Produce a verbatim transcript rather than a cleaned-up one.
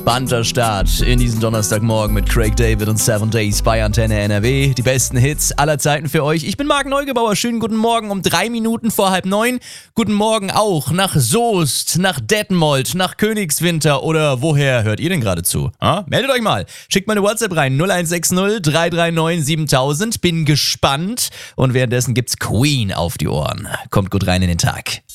entspannter Start in diesen Donnerstagmorgen mit Craig David und Seven Days bei Antenne N R W. Die besten Hits aller Zeiten für euch. Ich bin Marc Neugebauer. Schönen guten Morgen um drei Minuten vor halb neun. Guten Morgen auch nach Soest, nach Detmold, nach Königswinter oder woher hört ihr denn gerade zu? Ah, meldet euch mal. Schickt mal eine WhatsApp rein. null eins sechs null drei drei neun siebentausend. Bin gespannt. Und währenddessen gibt's Queen auf die Ohren. Kommt gut rein in den Tag.